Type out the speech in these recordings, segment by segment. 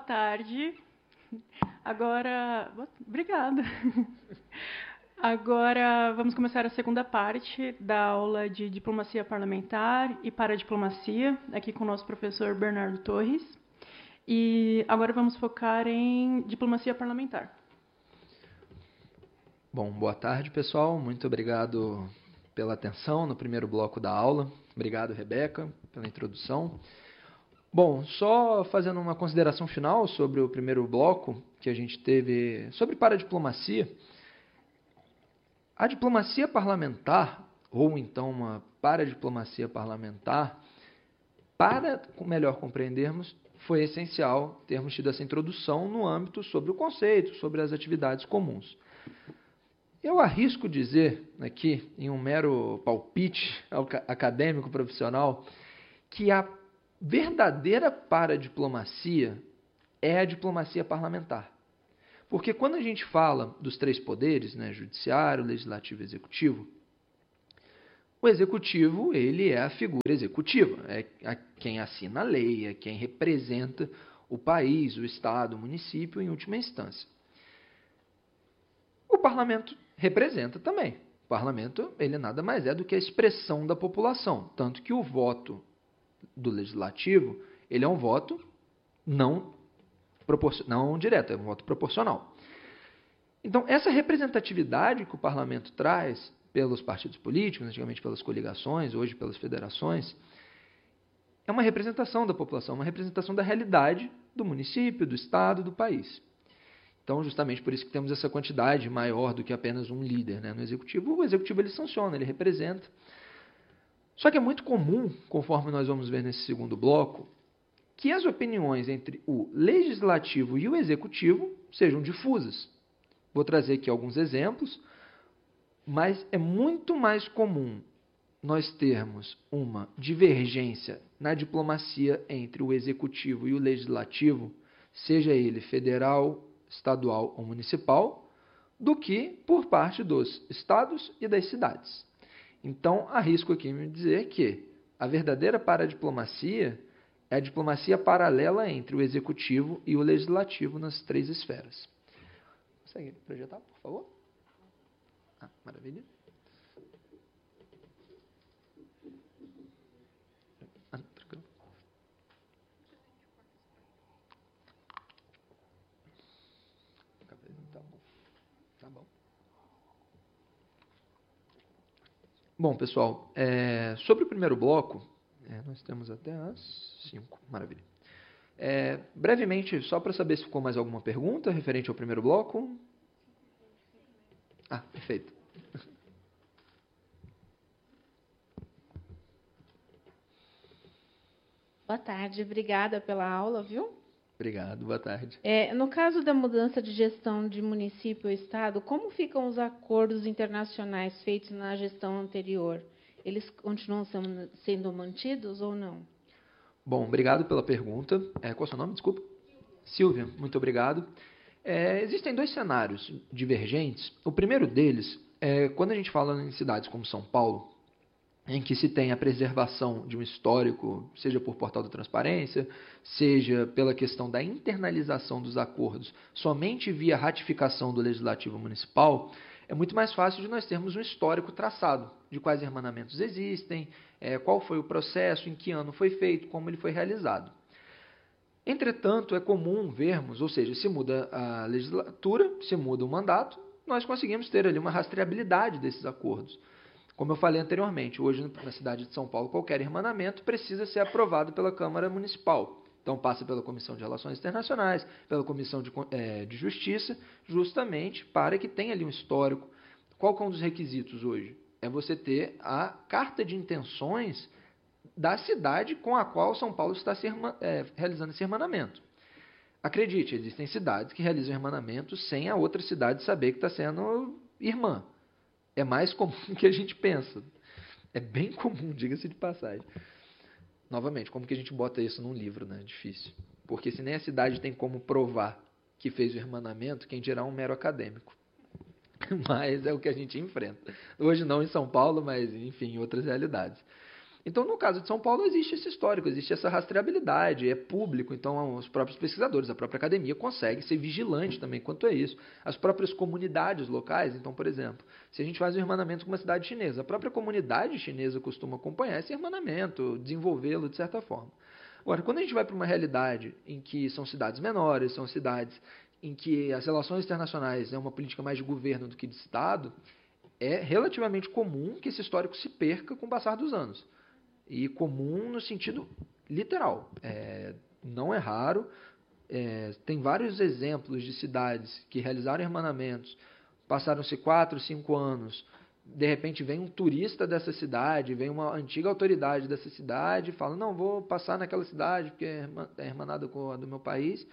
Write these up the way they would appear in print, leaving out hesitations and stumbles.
tarde. Obrigada. Agora vamos começar a segunda parte da aula de Diplomacia Parlamentar e Paradiplomacia, aqui com o nosso professor Bernardo Torres. E agora vamos focar em Diplomacia Parlamentar. Bom, boa tarde, pessoal. Muito obrigado pela atenção no primeiro bloco da aula. Obrigado, Rebeca, pela introdução. Bom, só fazendo uma consideração final sobre o primeiro bloco que a gente teve sobre paradiplomacia. A diplomacia parlamentar, ou então uma paradiplomacia parlamentar, para melhor compreendermos, foi essencial termos tido essa introdução no âmbito sobre o conceito, sobre as atividades comuns. Eu arrisco dizer aqui, em um mero palpite acadêmico profissional, que a verdadeira paradiplomacia é a diplomacia parlamentar. Porque quando a gente fala dos três poderes, né, judiciário, legislativo e executivo, o executivo, ele é a figura executiva, é quem assina a lei, é quem representa o país, o estado, o município, em última instância. O parlamento representa também. O parlamento, ele nada mais é do que a expressão da população, tanto que o voto do legislativo, ele é um voto não direto, é um voto proporcional. Então, essa representatividade que o parlamento traz pelos partidos políticos, antigamente pelas coligações, hoje pelas federações, é uma representação da população, uma representação da realidade do município, do estado, do país. Então, justamente por isso que temos essa quantidade maior do que apenas um líder, né? No executivo, o executivo ele sanciona, ele representa. Só que é muito comum, conforme nós vamos ver nesse segundo bloco, que as opiniões entre o legislativo e o executivo sejam difusas. Vou trazer aqui alguns exemplos, mas é muito mais comum nós termos uma divergência na diplomacia entre o executivo e o legislativo, seja ele federal, estadual ou municipal, do que por parte dos estados e das cidades. Então, arrisco aqui me dizer que a verdadeira paradiplomacia é a diplomacia paralela entre o executivo e o legislativo nas três esferas. Consegue projetar, por favor? Maravilha. Tranquilo. Tá bom. Bom, pessoal, sobre o primeiro bloco, nós temos até as 5, maravilha. Brevemente, só para saber se ficou mais alguma pergunta referente ao primeiro bloco. Perfeito. Boa tarde, obrigada pela aula, viu? Obrigado, boa tarde. No caso da mudança de gestão de município ou estado, como ficam os acordos internacionais feitos na gestão anterior? Eles continuam sendo mantidos ou não? Bom, obrigado pela pergunta. Qual é o seu nome? Desculpa. Silvia, muito obrigado. Existem dois cenários divergentes. O primeiro deles é quando a gente fala em cidades como São Paulo, em que se tem a preservação de um histórico, seja por portal da transparência, seja pela questão da internalização dos acordos somente via ratificação do legislativo municipal, é muito mais fácil de nós termos um histórico traçado de quais irmanamentos existem, qual foi o processo, em que ano foi feito, como ele foi realizado. Entretanto, é comum vermos, ou seja, se muda a legislatura, se muda o mandato, nós conseguimos ter ali uma rastreabilidade desses acordos. Como eu falei anteriormente, hoje na cidade de São Paulo, qualquer irmanamento precisa ser aprovado pela Câmara Municipal. Então, passa pela Comissão de Relações Internacionais, pela Comissão de Justiça, justamente para que tenha ali um histórico. Qual que é um dos requisitos hoje? É você ter a carta de intenções da cidade com a qual São Paulo está realizando esse irmanamento. Acredite, existem cidades que realizam irmanamento sem a outra cidade saber que está sendo irmã. É mais comum do que a gente pensa. É bem comum, diga-se de passagem. Novamente, como que a gente bota isso num livro, né? É difícil. Porque se nem a cidade tem como provar que fez o irmanamento, quem dirá um mero acadêmico. Mas é o que a gente enfrenta. Hoje não em São Paulo, mas enfim, em outras realidades. Então, no caso de São Paulo, existe esse histórico, existe essa rastreabilidade, é público, então os próprios pesquisadores, a própria academia consegue ser vigilante também quanto a isso. As próprias comunidades locais, então, por exemplo, se a gente faz um irmanamento com uma cidade chinesa, a própria comunidade chinesa costuma acompanhar esse irmanamento, desenvolvê-lo de certa forma. Agora, quando a gente vai para uma realidade em que são cidades menores, são cidades em que as relações internacionais é uma política mais de governo do que de Estado, é relativamente comum que esse histórico se perca com o passar dos anos. E comum no sentido literal. Não é raro. Tem vários exemplos de cidades que realizaram irmanamentos, passaram-se 4, 5 anos, de repente vem um turista dessa cidade, vem uma antiga autoridade dessa cidade e fala, não, vou passar naquela cidade porque é irmanada com a do meu país.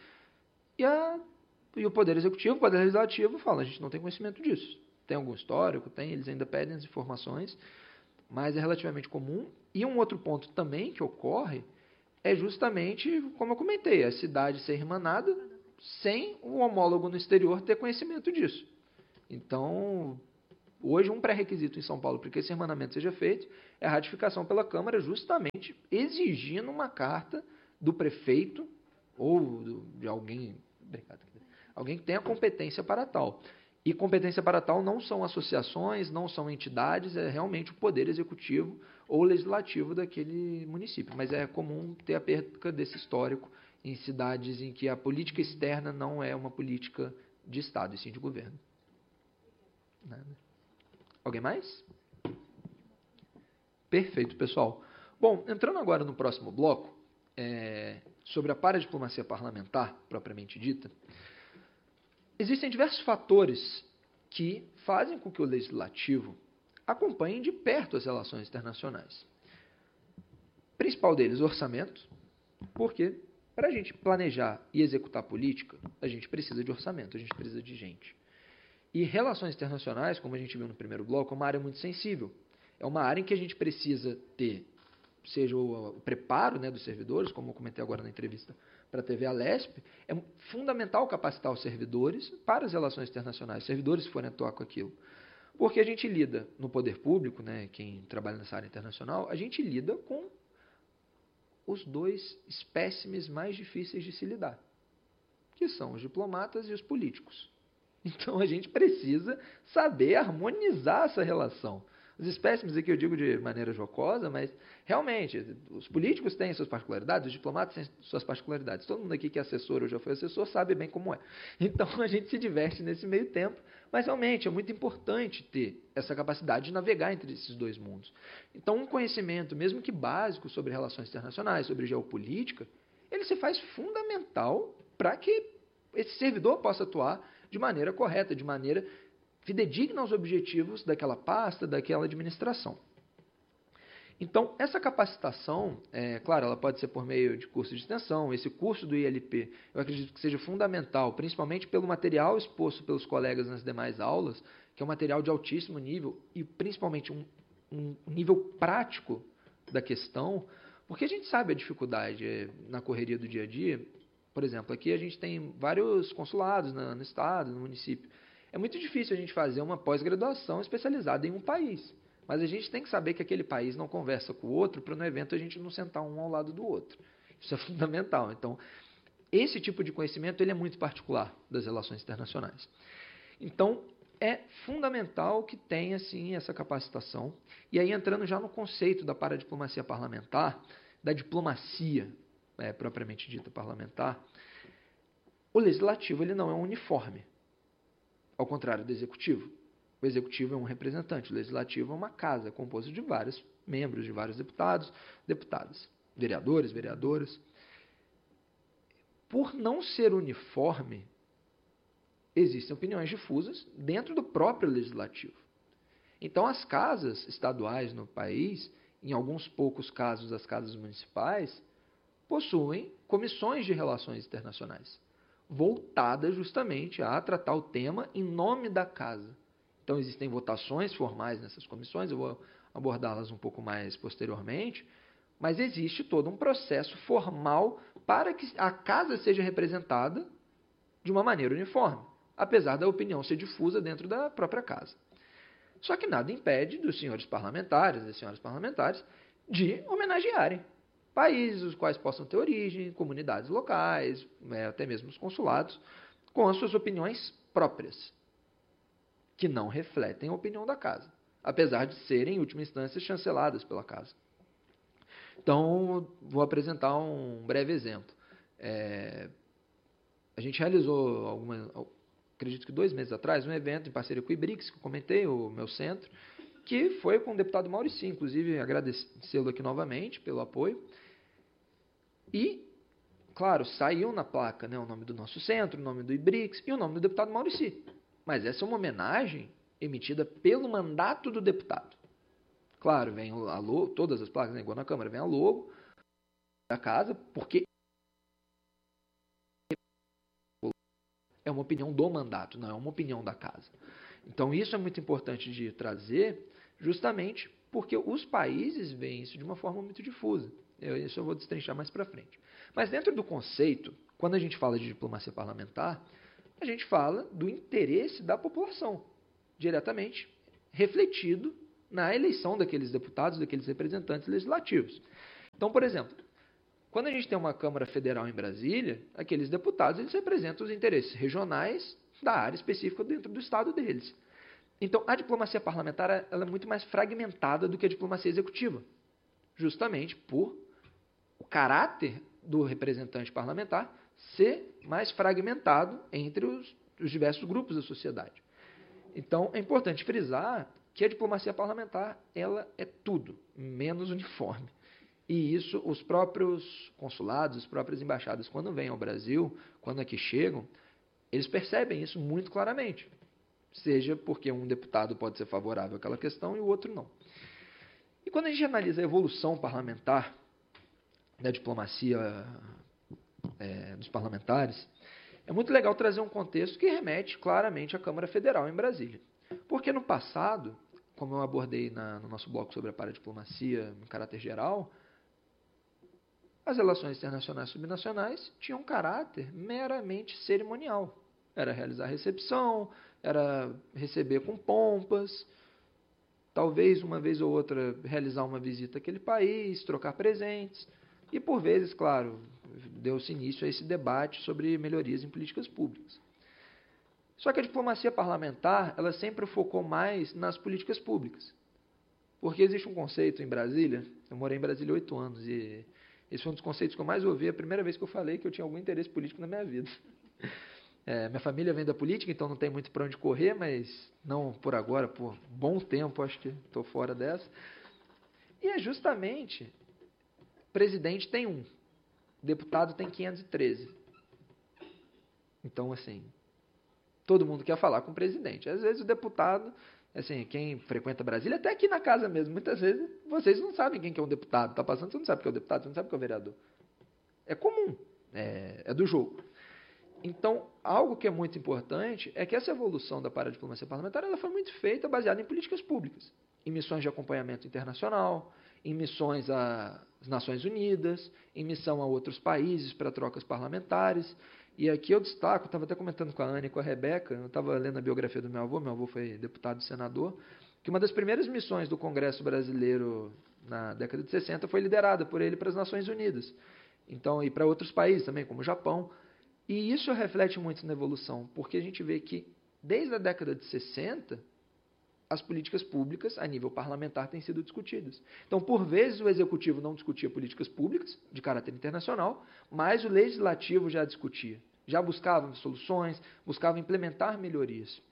E o Poder Executivo, o Poder Legislativo fala, a gente não tem conhecimento disso. Tem algum histórico? Tem, eles ainda pedem as informações, mas é relativamente comum. E um outro ponto também que ocorre é justamente, como eu comentei, a cidade ser irmanada sem o homólogo no exterior ter conhecimento disso. Então, hoje um pré-requisito em São Paulo para que esse irmanamento seja feito é a ratificação pela Câmara, justamente exigindo uma carta do prefeito ou de alguém que tenha competência para tal. E competência para tal não são associações, não são entidades, é realmente o poder executivo ou legislativo daquele município. Mas é comum ter a perca desse histórico em cidades em que a política externa não é uma política de Estado, e sim de governo. Nada. Alguém mais? Perfeito, pessoal. Bom, entrando agora no próximo bloco, sobre a paradiplomacia parlamentar, propriamente dita, existem diversos fatores que fazem com que o legislativo acompanhe de perto as relações internacionais. O principal deles, orçamento, porque para a gente planejar e executar política, a gente precisa de orçamento, a gente precisa de gente. E relações internacionais, como a gente viu no primeiro bloco, é uma área muito sensível. É uma área em que a gente precisa ter, seja o preparo, né, dos servidores, como eu comentei agora na entrevista para a TV Alesp, é fundamental capacitar os servidores para as relações internacionais, os servidores que forem atuar com aquilo. Porque a gente lida no poder público, né, quem trabalha nessa área internacional, a gente lida com os dois espécimes mais difíceis de se lidar, que são os diplomatas e os políticos. Então a gente precisa saber harmonizar essa relação. Os espécimes aqui eu digo de maneira jocosa, mas realmente, os políticos têm suas particularidades, os diplomatas têm suas particularidades. Todo mundo aqui que é assessor ou já foi assessor sabe bem como é. Então a gente se diverte nesse meio tempo, mas realmente é muito importante ter essa capacidade de navegar entre esses dois mundos. Então um conhecimento, mesmo que básico, sobre relações internacionais, sobre geopolítica, ele se faz fundamental para que esse servidor possa atuar de maneira correta, de maneira fidedigna aos objetivos daquela pasta, daquela administração. Então, essa capacitação, claro, ela pode ser por meio de curso de extensão. Esse curso do ILP, eu acredito que seja fundamental, principalmente pelo material exposto pelos colegas nas demais aulas, que é um material de altíssimo nível e principalmente um nível prático da questão, porque a gente sabe a dificuldade na correria do dia a dia. Por exemplo, aqui a gente tem vários consulados no estado, no município. É muito difícil a gente fazer uma pós-graduação especializada em um país. Mas a gente tem que saber que aquele país não conversa com o outro para no evento a gente não sentar um ao lado do outro. Isso é fundamental. Então, esse tipo de conhecimento ele é muito particular das relações internacionais. Então, é fundamental que tenha, sim, essa capacitação. E aí, entrando já no conceito da paradiplomacia parlamentar, da diplomacia propriamente dita parlamentar, o legislativo ele não é um uniforme. Ao contrário do executivo. O executivo é um representante, o legislativo é uma casa composta de vários membros, de vários deputados, deputadas, vereadores, vereadoras. Por não ser uniforme, existem opiniões difusas dentro do próprio legislativo. Então, as casas estaduais no país, em alguns poucos casos as casas municipais, possuem comissões de relações internacionais, voltadas justamente a tratar o tema em nome da casa. Então, existem votações formais nessas comissões, eu vou abordá-las um pouco mais posteriormente, mas existe todo um processo formal para que a casa seja representada de uma maneira uniforme, apesar da opinião ser difusa dentro da própria casa. Só que nada impede dos senhores parlamentares, das senhoras parlamentares, de homenagearem países os quais possam ter origem, comunidades locais, até mesmo os consulados, com as suas opiniões próprias, que não refletem a opinião da casa, apesar de serem, em última instância, chanceladas pela casa. Então, vou apresentar um breve exemplo. A gente realizou, acredito que 2 meses atrás, um evento em parceria com o IBRIX, que eu comentei, o meu centro, que foi com o deputado Maurici, inclusive agradecê-lo aqui novamente pelo apoio. E, claro, saiu na placa, né, o nome do nosso centro, o nome do IBRIX e o nome do deputado Maurici. Mas essa é uma homenagem emitida pelo mandato do deputado. Claro, vem a logo, todas as placas, né, igual na Câmara, vem a logo da casa, porque é uma opinião do mandato, não é uma opinião da casa. Então, isso é muito importante de trazer, justamente porque os países veem isso de uma forma muito difusa. Isso eu vou destrinchar mais para frente. Mas dentro do conceito, quando a gente fala de diplomacia parlamentar, a gente fala do interesse da população, diretamente refletido na eleição daqueles deputados, daqueles representantes legislativos. Então, por exemplo, quando a gente tem uma Câmara Federal em Brasília, aqueles deputados eles representam os interesses regionais da área específica dentro do estado deles. Então, a diplomacia parlamentar ela é muito mais fragmentada do que a diplomacia executiva, justamente por o caráter do representante parlamentar ser mais fragmentado entre os diversos grupos da sociedade. Então, é importante frisar que a diplomacia parlamentar ela é tudo, menos uniforme. E isso, os próprios consulados, as próprias embaixadas, quando vêm ao Brasil, quando aqui chegam, eles percebem isso muito claramente. Seja porque um deputado pode ser favorável àquela questão e o outro não. E quando a gente analisa a evolução parlamentar da diplomacia dos parlamentares, é muito legal trazer um contexto que remete claramente à Câmara Federal em Brasília. Porque no passado, como eu abordei no nosso bloco sobre a paradiplomacia no caráter geral, as relações internacionais e subnacionais tinham um caráter meramente cerimonial. Era realizar recepção, era receber com pompas, talvez uma vez ou outra realizar uma visita àquele país, trocar presentes. E, por vezes, claro, deu-se início a esse debate sobre melhorias em políticas públicas. Só que a diplomacia parlamentar, ela sempre focou mais nas políticas públicas. Porque existe um conceito em Brasília, eu morei em Brasília 8 anos, e esse foi um dos conceitos que eu mais ouvi a primeira vez que eu falei que eu tinha algum interesse político na minha vida. Minha família vem da política, então não tem muito para onde correr, mas não por agora, por bom tempo, acho que estou fora dessa. E é justamente... Presidente tem 1, deputado tem 513. Então, assim, todo mundo quer falar com o presidente. Às vezes o deputado, assim, quem frequenta Brasília, até aqui na casa mesmo, muitas vezes vocês não sabem quem que é um deputado. Está passando, você não sabe quem é o deputado, você não sabe quem é o vereador. É comum, é do jogo. Então, algo que é muito importante é que essa evolução da paradiplomacia parlamentar ela foi muito feita baseada em políticas públicas, em missões de acompanhamento internacional, em missões às Nações Unidas, em missão a outros países para trocas parlamentares. E aqui eu destaco, estava até comentando com a Ana e com a Rebeca, eu estava lendo a biografia do meu avô foi deputado e senador, que uma das primeiras missões do Congresso Brasileiro na década de 60 foi liderada por ele para as Nações Unidas. Então, e para outros países também, como o Japão. E isso reflete muito na evolução, porque a gente vê que desde a década de 60, as políticas públicas a nível parlamentar têm sido discutidas. Então, por vezes, o Executivo não discutia políticas públicas de caráter internacional, mas o Legislativo já discutia. Já buscava soluções, buscava implementar melhorias.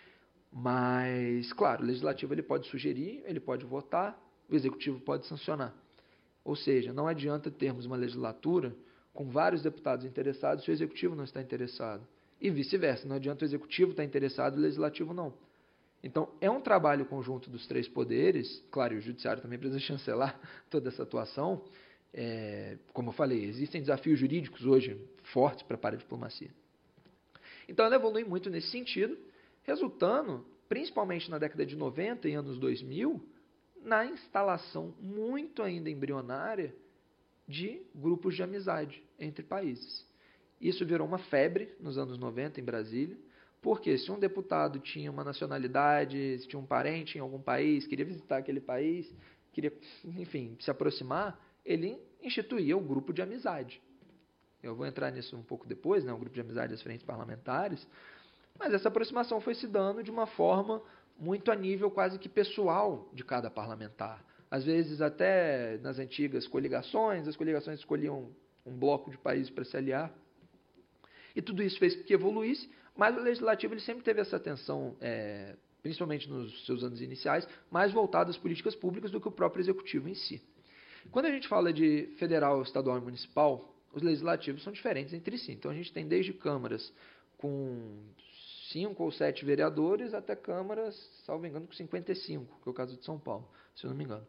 Mas, claro, o Legislativo ele pode sugerir, ele pode votar, o Executivo pode sancionar. Ou seja, não adianta termos uma legislatura com vários deputados interessados se o Executivo não está interessado. E vice-versa, não adianta o Executivo estar interessado e o Legislativo não. Então, é um trabalho conjunto dos 3 poderes, claro, e o Judiciário também precisa chancelar toda essa atuação. Como eu falei, existem desafios jurídicos hoje fortes para a paradiplomacia. Então, ela evolui muito nesse sentido, resultando, principalmente na década de 90 e anos 2000, na instalação muito ainda embrionária de grupos de amizade entre países. Isso virou uma febre nos anos 90 em Brasília, porque se um deputado tinha uma nacionalidade, se tinha um parente em algum país, queria visitar aquele país, queria, enfim, se aproximar, ele instituía o grupo de amizade. Eu vou entrar nisso um pouco depois, né, o grupo de amizade das frentes parlamentares, mas essa aproximação foi se dando de uma forma muito a nível quase que pessoal de cada parlamentar. Às vezes, até nas antigas coligações, as coligações escolhiam um bloco de países para se aliar. E tudo isso fez com que evoluísse, mas o Legislativo ele sempre teve essa atenção, principalmente nos seus anos iniciais, mais voltada às políticas públicas do que o próprio Executivo em si. Quando a gente fala de federal, estadual e municipal, os legislativos são diferentes entre si. Então, a gente tem desde câmaras com 5 ou 7 vereadores até câmaras, salvo engano, com 55, que é o caso de São Paulo, se eu não me engano.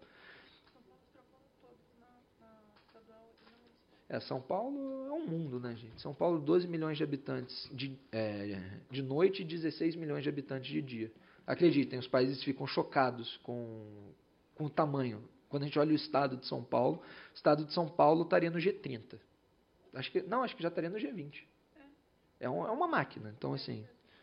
São Paulo é um mundo, né, gente? São Paulo, 12 milhões de habitantes de noite e 16 milhões de habitantes de dia. Acreditem, os países ficam chocados com o tamanho. Quando a gente olha o estado de São Paulo, o estado de São Paulo estaria no G30. Acho que já estaria no G20. É uma máquina. Então, assim,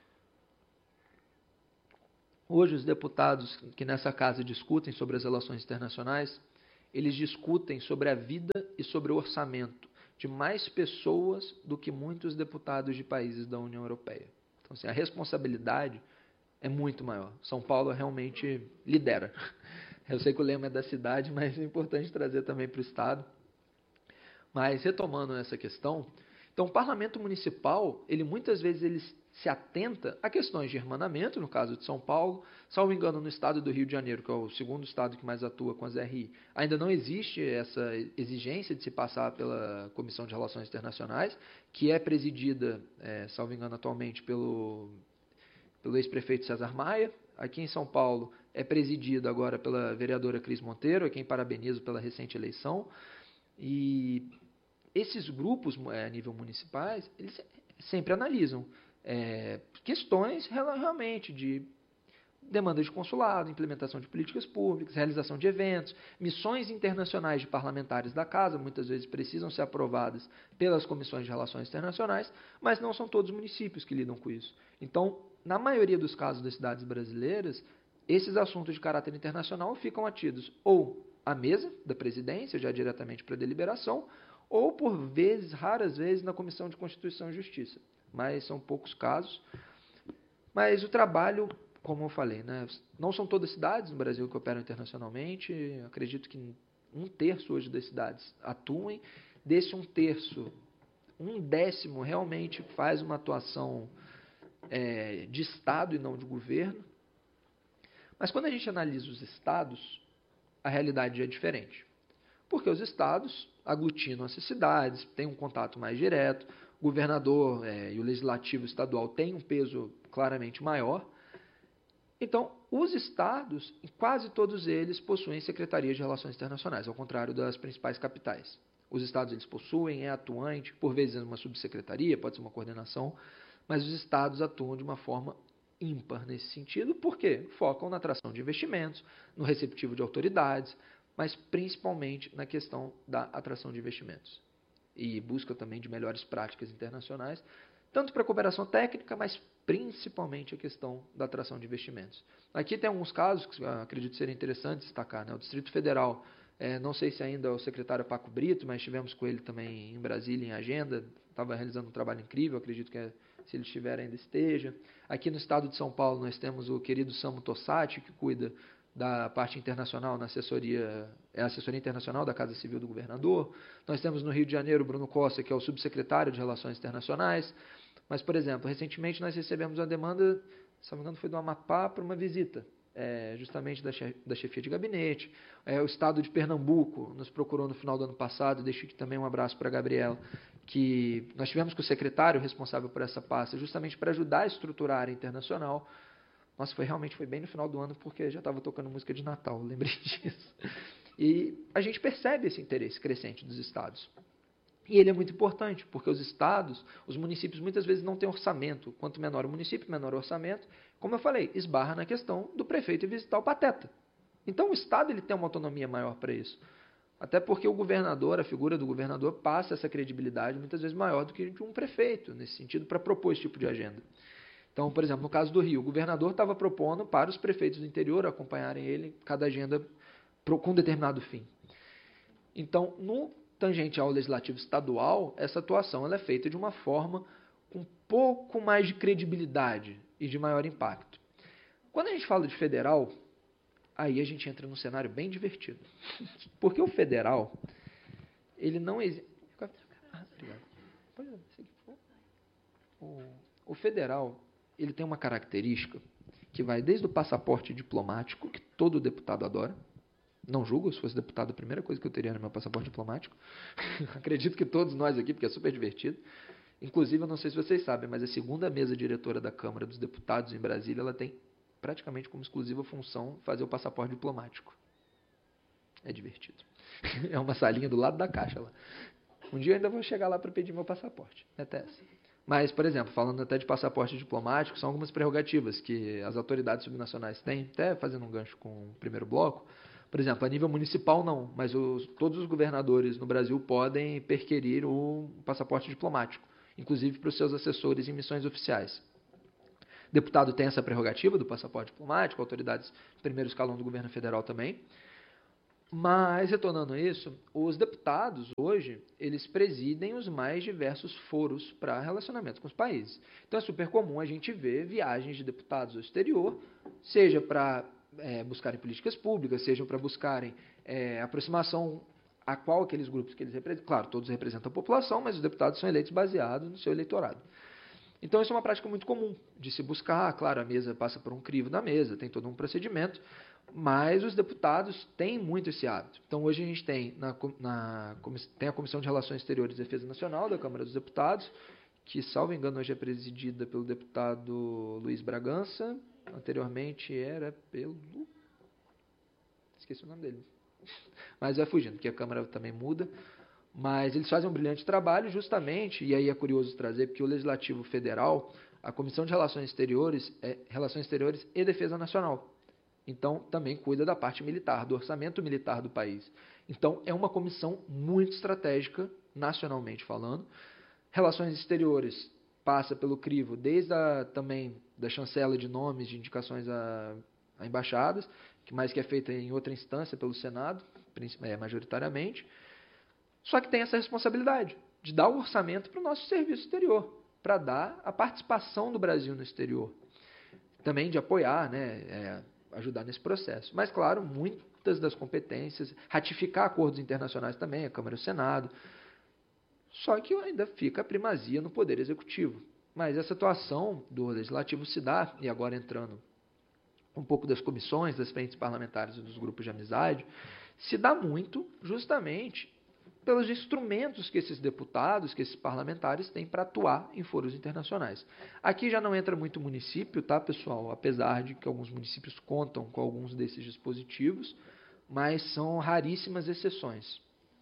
hoje os deputados que nessa casa discutem sobre as relações internacionais, eles discutem sobre a vida e sobre o orçamento de mais pessoas do que muitos deputados de países da União Europeia. Então, assim, a responsabilidade é muito maior. São Paulo realmente lidera. Eu sei que o lema é da cidade, mas é importante trazer também para o Estado. Mas, retomando essa questão, então, o parlamento municipal, ele muitas vezes ele se atenta a questões de hermanamento, no caso de São Paulo. Salvo engano, no estado do Rio de Janeiro, que é o segundo estado que mais atua com as RI, ainda não existe essa exigência de se passar pela Comissão de Relações Internacionais, que é presidida, salvo engano, atualmente pelo ex-prefeito César Maia. Aqui em São Paulo é presidido agora pela vereadora Cris Monteiro, a quem parabenizo pela recente eleição. E esses grupos a nível municipais, eles sempre analisam questões realmente de demanda de consulado, implementação de políticas públicas, realização de eventos, missões internacionais de parlamentares da casa, muitas vezes precisam ser aprovadas pelas comissões de relações internacionais, mas não são todos os municípios que lidam com isso. Então, na maioria dos casos das cidades brasileiras, esses assuntos de caráter internacional ficam atidos ou à mesa da presidência, já diretamente para deliberação, ou por vezes, raras vezes, na Comissão de Constituição e Justiça. Mas são poucos casos. Mas o trabalho, como eu falei, né, não são todas as cidades no Brasil que operam internacionalmente. Acredito que 1/3 hoje das cidades atuem. Desse 1/3, 1/10 realmente faz uma atuação de Estado e não de governo. Mas quando a gente analisa os estados, a realidade é diferente. Porque os estados aglutinam essas cidades, têm um contato mais direto, o governador e o legislativo estadual têm um peso claramente maior. Então, os estados, quase todos eles, possuem secretarias de relações internacionais, ao contrário das principais capitais. Os estados eles possuem, é atuante, por vezes uma subsecretaria, pode ser uma coordenação, mas os estados atuam de uma forma ímpar nesse sentido, porque focam na atração de investimentos, no receptivo de autoridades, mas principalmente na questão da atração de investimentos. E busca também de melhores práticas internacionais, tanto para a cooperação técnica, mas principalmente a questão da atração de investimentos. Aqui tem alguns casos que acredito serem interessantes destacar, né? O Distrito Federal, não sei se ainda é o secretário Paco Brito, mas estivemos com ele também em Brasília em agenda, estava realizando um trabalho incrível, acredito que se ele estiver ainda esteja. Aqui no estado de São Paulo nós temos o querido Samu Tossati, que cuida da parte internacional na assessoria, a assessoria internacional da Casa Civil do Governador. Nós temos no Rio de Janeiro o Bruno Costa, que é o subsecretário de Relações Internacionais. Mas, por exemplo, recentemente nós recebemos uma demanda, se não me engano foi do Amapá, para uma visita, justamente da chefia de gabinete. O estado de Pernambuco nos procurou no final do ano passado, deixo aqui também um abraço para a Gabriela, que nós tivemos com o secretário responsável por essa pasta, justamente para ajudar a estruturar a área internacional. Nossa, realmente foi bem no final do ano, porque já estava tocando música de Natal, lembrei disso. E a gente percebe esse interesse crescente dos estados. E ele é muito importante, porque os estados, os municípios, muitas vezes não têm orçamento. Quanto menor o município, menor o orçamento. Como eu falei, esbarra na questão do prefeito ir visitar o pateta. Então, o estado ele tem uma autonomia maior para isso. Até porque o governador, a figura do governador, passa essa credibilidade muitas vezes maior do que de um prefeito, nesse sentido, para propor esse tipo de agenda. Então, por exemplo, no caso do Rio, o governador estava propondo para os prefeitos do interior acompanharem ele, cada agenda com um determinado fim. Então, no tangente ao legislativo estadual, essa atuação ela é feita de uma forma com um pouco mais de credibilidade e de maior impacto. Quando a gente fala de federal, aí a gente entra num cenário bem divertido. Porque o federal, ele não existe... O federal, ele tem uma característica que vai desde o passaporte diplomático, que todo deputado adora. Não julgo, se fosse deputado, a primeira coisa que eu teria no meu passaporte diplomático. Acredito que todos nós aqui, porque é super divertido. Inclusive, eu não sei se vocês sabem, mas a segunda mesa diretora da Câmara dos Deputados em Brasília, ela tem praticamente como exclusiva função fazer o passaporte diplomático. É divertido. É uma salinha do lado da caixa lá. Um dia eu ainda vou chegar lá para pedir meu passaporte. Até essa. Mas, por exemplo, falando até de passaporte diplomático, são algumas prerrogativas que as autoridades subnacionais têm, até fazendo um gancho com o primeiro bloco. Por exemplo, a nível municipal não, mas todos os governadores no Brasil podem perquirir o passaporte diplomático, inclusive para os seus assessores em missões oficiais. Deputado tem essa prerrogativa do passaporte diplomático, autoridades do primeiro escalão do governo federal também. Mas, retornando a isso, os deputados, hoje, eles presidem os mais diversos foros para relacionamento com os países. Então, é super comum a gente ver viagens de deputados ao exterior, seja para buscarem políticas públicas, seja para buscarem aproximação a qual aqueles grupos que eles representam. Claro, todos representam a população, mas os deputados são eleitos baseados no seu eleitorado. Então, isso é uma prática muito comum de se buscar. Claro, a mesa passa por um crivo da mesa, tem todo um procedimento, mas os deputados têm muito esse hábito. Então, hoje a gente tem, tem a Comissão de Relações Exteriores e Defesa Nacional da Câmara dos Deputados, que, salvo engano, hoje é presidida pelo deputado Luiz Bragança. Anteriormente era pelo... Esqueci o nome dele. Mas vai fugindo, porque a Câmara também muda. Mas eles fazem um brilhante trabalho justamente, e aí é curioso trazer, porque o Legislativo Federal, a Comissão de Relações Exteriores e Defesa Nacional. Então, também cuida da parte militar, do orçamento militar do país. Então, é uma comissão muito estratégica, nacionalmente falando. Relações Exteriores passa pelo crivo, desde também da chancela de nomes, de indicações a embaixadas, mas que é feita em outra instância pelo Senado, majoritariamente. Só que tem essa responsabilidade de dar o orçamento para o nosso serviço exterior, para dar a participação do Brasil no exterior. Também de apoiar, ajudar nesse processo. Mas, claro, muitas das competências, ratificar acordos internacionais também, a Câmara e o Senado. Só que ainda fica a primazia no Poder Executivo. Mas essa atuação do Legislativo se dá, e agora entrando um pouco das comissões, das frentes parlamentares e dos grupos de amizade, se dá muito justamente pelos instrumentos que esses deputados, que esses parlamentares têm para atuar em foros internacionais. Aqui já não entra muito município, tá, pessoal? Apesar de que alguns municípios contam com alguns desses dispositivos, mas são raríssimas exceções.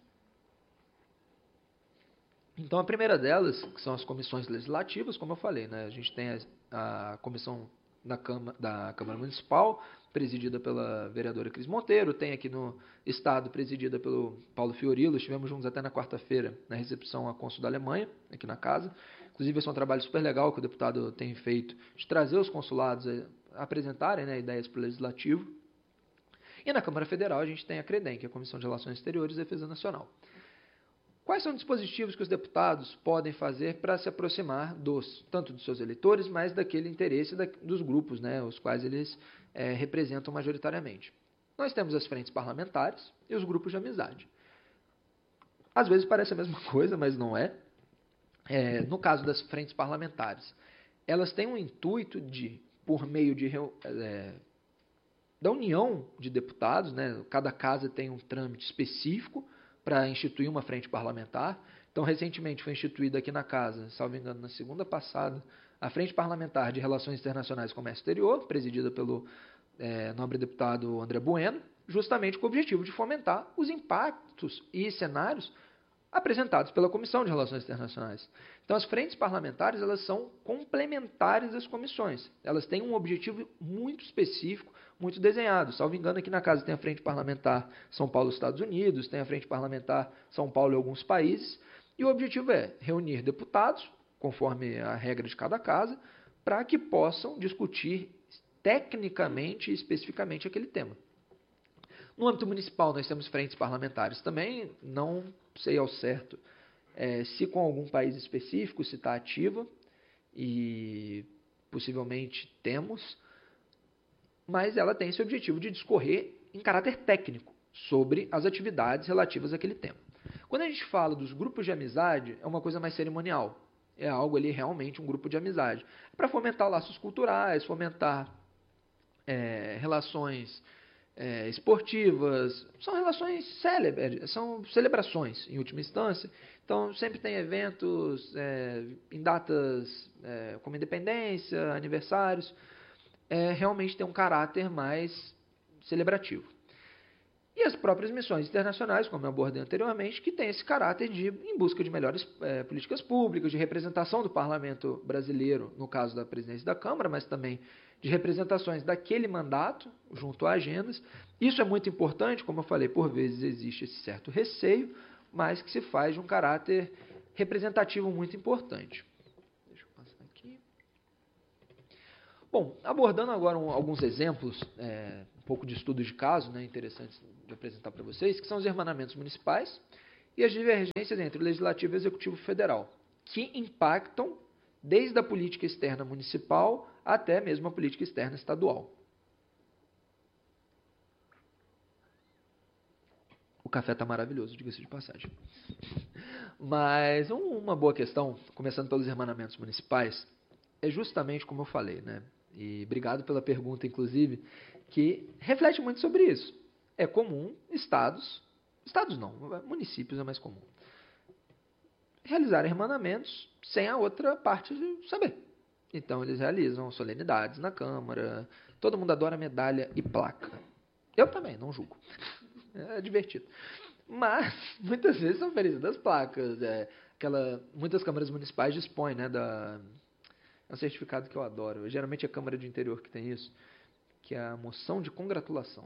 Então, a primeira delas, que são as comissões legislativas, como eu falei, a gente tem a comissão da Câmara Municipal, presidida pela vereadora Cris Monteiro, tem aqui no Estado, presidida pelo Paulo Fiorilo, estivemos juntos até na quarta-feira, na recepção à cônsul da Alemanha, aqui na casa. Inclusive, esse é um trabalho super legal que o deputado tem feito, de trazer os consulados a apresentarem ideias para o Legislativo. E na Câmara Federal, a gente tem a CREDEM, que é a Comissão de Relações Exteriores e Defesa Nacional. Quais são os dispositivos que os deputados podem fazer para se aproximar tanto dos seus eleitores, mas daquele interesse dos grupos, os quais eles representam majoritariamente? Nós temos as frentes parlamentares e os grupos de amizade. Às vezes parece a mesma coisa, mas não é. No caso das frentes parlamentares, elas têm um intuito de, por meio da união de deputados, cada casa tem um trâmite específico para instituir uma frente parlamentar. Então, recentemente foi instituída aqui na casa, salvo engano, na segunda passada, a Frente Parlamentar de Relações Internacionais e Comércio Exterior, presidida pelo nobre deputado André Bueno, justamente com o objetivo de fomentar os impactos e cenários apresentados pela Comissão de Relações Internacionais. Então, as frentes parlamentares, elas são complementares das comissões. Elas têm um objetivo muito específico, muito desenhado. Salvo engano, aqui na casa tem a Frente Parlamentar São Paulo e Estados Unidos, tem a Frente Parlamentar São Paulo e alguns países, e o objetivo é reunir deputados, conforme a regra de cada casa, para que possam discutir tecnicamente e especificamente aquele tema. No âmbito municipal, nós temos frentes parlamentares também, não sei ao certo se com algum país específico, se está ativa, e possivelmente temos, mas ela tem esse objetivo de discorrer em caráter técnico sobre as atividades relativas àquele tema. Quando a gente fala dos grupos de amizade, é uma coisa mais cerimonial, é algo ali realmente um grupo de amizade, para fomentar laços culturais, fomentar relações esportivas, são relações célebres, são celebrações em última instância. Então sempre tem eventos em datas como independência, aniversários, realmente tem um caráter mais celebrativo. E as próprias missões internacionais, como eu abordei anteriormente, que tem esse caráter de em busca de melhores políticas públicas, de representação do parlamento brasileiro, no caso da presidência da Câmara, mas também de representações daquele mandato, junto a agendas. Isso é muito importante, como eu falei, por vezes existe esse certo receio, mas que se faz de um caráter representativo muito importante. Deixa eu passar aqui. Bom, abordando agora alguns exemplos, um pouco de estudos de caso, interessantes de apresentar para vocês, que são os hermanamentos municipais e as divergências entre o Legislativo e o Executivo Federal, que impactam desde a política externa municipal até mesmo a política externa estadual. O café está maravilhoso, diga-se de passagem. Mas uma boa questão, começando pelos hermanamentos municipais, é justamente como eu falei, e obrigado pela pergunta, inclusive, que reflete muito sobre isso. É comum estados não, municípios é mais comum, realizar hermanamentos sem a outra parte saber. Então, eles realizam solenidades na Câmara, todo mundo adora medalha e placa. Eu também, não julgo. É divertido. Mas, muitas vezes são oferecidas placas. Muitas câmaras municipais dispõem, é um certificado que eu adoro. Geralmente é a Câmara de Interior que tem isso, que é a moção de congratulação.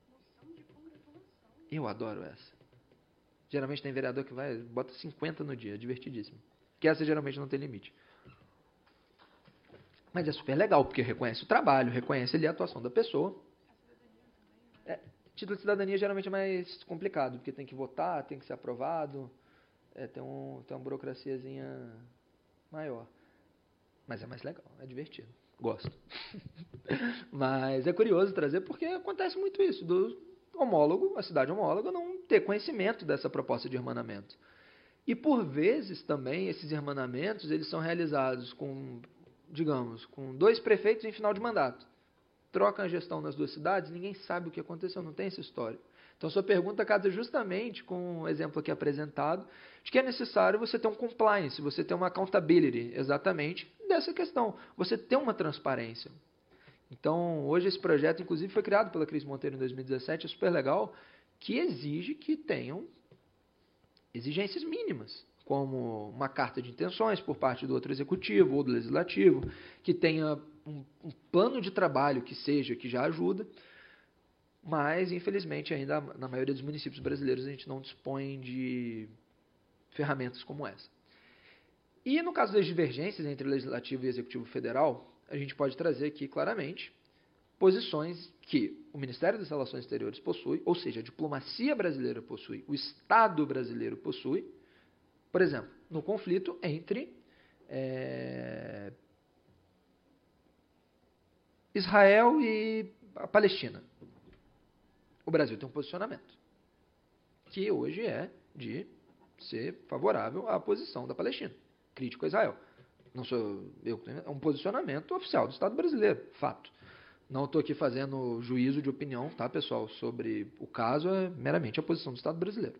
Eu adoro essa. Geralmente tem vereador que bota 50 no dia, é divertidíssimo. Que essa geralmente não tem limite. Mas é super legal, porque reconhece o trabalho, reconhece ali a atuação da pessoa. Título de cidadania geralmente é mais complicado, porque tem que votar, tem que ser aprovado, tem uma burocraciazinha maior. Mas é mais legal, é divertido. Gosto. Mas é curioso trazer, porque acontece muito isso, do homólogo, a cidade homóloga, não ter conhecimento dessa proposta de hermanamento. E por vezes também esses hermanamentos, eles são realizados com 2 prefeitos em final de mandato. Trocam a gestão nas 2 cidades, ninguém sabe o que aconteceu, não tem essa história. Então, sua pergunta casa justamente com o exemplo aqui apresentado, de que é necessário você ter um compliance, você ter uma accountability, exatamente, dessa questão. Você ter uma transparência. Então, hoje esse projeto, inclusive, foi criado pela Cris Monteiro em 2017, é super legal, que exige que tenham exigências mínimas, como uma carta de intenções por parte do outro executivo ou do legislativo, que tenha um plano de trabalho que já ajuda, mas, infelizmente, ainda na maioria dos municípios brasileiros a gente não dispõe de ferramentas como essa. E no caso das divergências entre o Legislativo e o Executivo Federal, a gente pode trazer aqui claramente posições que o Ministério das Relações Exteriores possui, ou seja, a diplomacia brasileira possui, o Estado brasileiro possui, por exemplo, no conflito entre Israel e a Palestina. O Brasil tem um posicionamento, que hoje é de ser favorável à posição da Palestina, crítico a Israel. Não sou eu, é um posicionamento oficial do Estado brasileiro, fato. Não estou aqui fazendo juízo de opinião, tá, pessoal, sobre o caso, é meramente a posição do Estado brasileiro.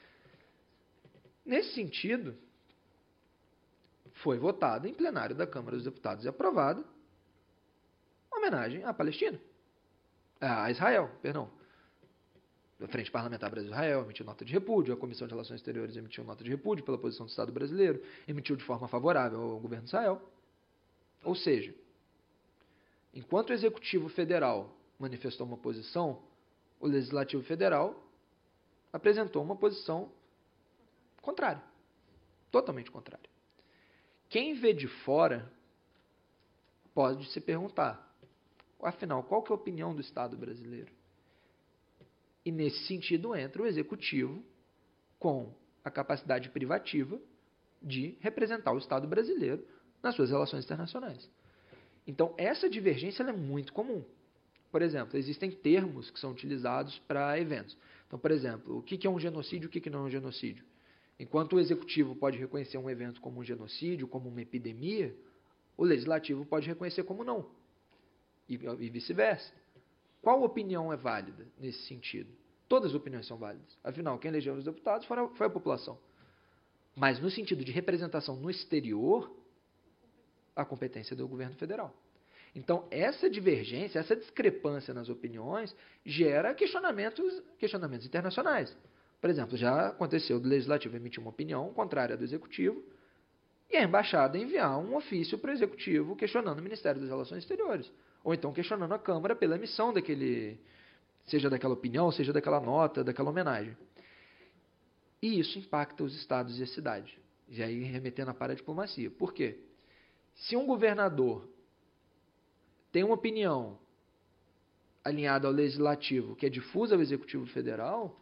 Nesse sentido, foi votada em plenário da Câmara dos Deputados e aprovada homenagem à Palestina, a Israel, perdão. A Frente Parlamentar Brasil-Israel emitiu nota de repúdio, a Comissão de Relações Exteriores emitiu nota de repúdio pela posição do Estado brasileiro, emitiu de forma favorável ao governo de Israel. Ou seja, enquanto o Executivo Federal manifestou uma posição, o Legislativo Federal apresentou uma posição contrária, totalmente contrária. Quem vê de fora pode se perguntar, afinal, qual que é a opinião do Estado brasileiro? E, nesse sentido, entra o executivo com a capacidade privativa de representar o Estado brasileiro nas suas relações internacionais. Então, essa divergência ela é muito comum. Por exemplo, existem termos que são utilizados para eventos. Então, por exemplo, o que é um genocídio e o que não é um genocídio? Enquanto o executivo pode reconhecer um evento como um genocídio, como uma epidemia, o legislativo pode reconhecer como não. E vice-versa. Qual opinião é válida nesse sentido? Todas as opiniões são válidas. Afinal, quem elegeu os deputados foi a população. Mas no sentido de representação no exterior, a competência é do governo federal. Então, essa divergência, essa discrepância nas opiniões gera questionamentos internacionais. Por exemplo, já aconteceu do legislativo emitir uma opinião contrária do executivo e a embaixada enviar um ofício para o executivo questionando o Ministério das Relações Exteriores. Ou então questionando a Câmara pela emissão seja daquela opinião, seja daquela nota, daquela homenagem. E isso impacta os estados e a cidade. E aí remetendo à paradiplomacia. Por quê? Se um governador tem uma opinião alinhada ao legislativo que é difusa ao executivo federal,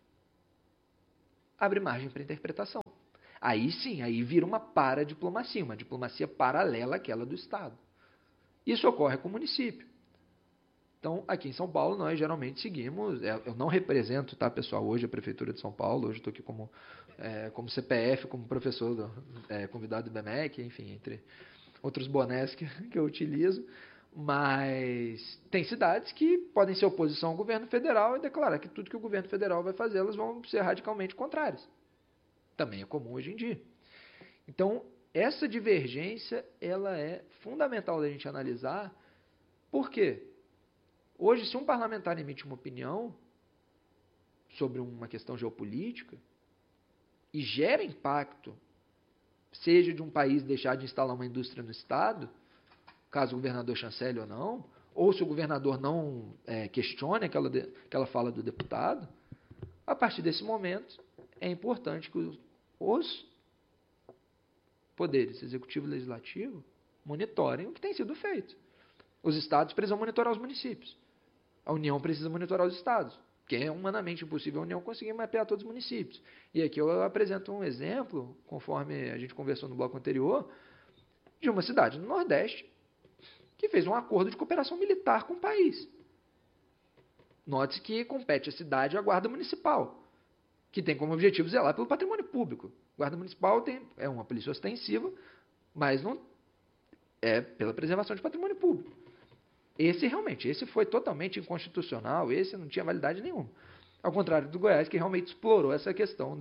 abre margem para interpretação. Aí sim, aí vira uma paradiplomacia, uma diplomacia paralela àquela do Estado. Isso ocorre com o município. Então, aqui em São Paulo, nós geralmente seguimos, eu não represento, tá, pessoal, hoje a Prefeitura de São Paulo, hoje estou aqui como CPF, como professor convidado do IBMEC, enfim, entre outros bonés que eu utilizo, mas tem cidades que podem ser oposição ao governo federal e declarar que tudo que o governo federal vai fazer, elas vão ser radicalmente contrárias. Também é comum hoje em dia. Então, essa divergência, ela é fundamental da gente analisar. Por quê? Hoje, se um parlamentar emite uma opinião sobre uma questão geopolítica e gera impacto, seja de um país deixar de instalar uma indústria no Estado, caso o governador chancele ou não, ou se o governador não questione aquela fala do deputado, a partir desse momento é importante que os poderes executivo e legislativo monitorem o que tem sido feito. Os estados precisam monitorar os municípios. A União precisa monitorar os estados, porque é humanamente impossível a União conseguir mapear todos os municípios. E aqui eu apresento um exemplo, conforme a gente conversou no bloco anterior, de uma cidade no Nordeste que fez um acordo de cooperação militar com o país. Note-se que compete à cidade a Guarda Municipal, que tem como objetivo zelar pelo patrimônio público. A Guarda Municipal é uma polícia ostensiva, mas não é pela preservação de patrimônio público. Esse foi totalmente inconstitucional, esse não tinha validade nenhuma. Ao contrário do Goiás, que realmente explorou essa questão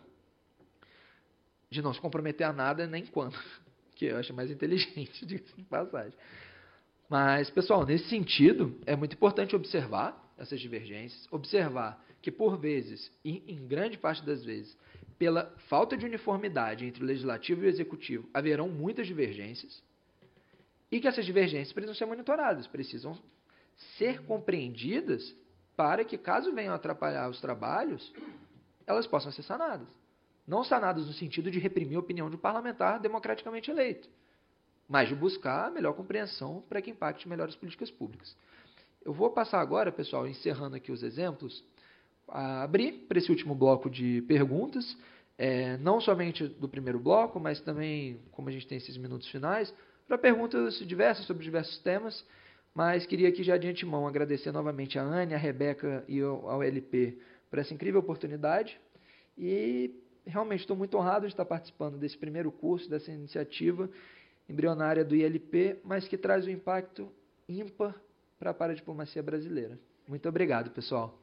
de não se comprometer a nada nem quando, que eu acho mais inteligente, diga-se de passagem. Mas, pessoal, nesse sentido, é muito importante observar essas divergências, observar que, por vezes, e em grande parte das vezes, pela falta de uniformidade entre o legislativo e o executivo, haverão muitas divergências, e que essas divergências precisam ser monitoradas, precisam ser compreendidas para que, caso venham atrapalhar os trabalhos, elas possam ser sanadas. Não sanadas no sentido de reprimir a opinião de um parlamentar democraticamente eleito, mas de buscar a melhor compreensão para que impacte melhor as políticas públicas. Eu vou passar agora, pessoal, encerrando aqui os exemplos, a abrir para esse último bloco de perguntas, não somente do primeiro bloco, mas também, como a gente tem esses minutos finais, para perguntas diversas sobre diversos temas, mas queria aqui já de antemão agradecer novamente a Anne, a Rebeca e ao LP por essa incrível oportunidade e realmente estou muito honrado de estar participando desse primeiro curso, dessa iniciativa embrionária do ILP, mas que traz um impacto ímpar para a paradiplomacia brasileira. Muito obrigado, pessoal.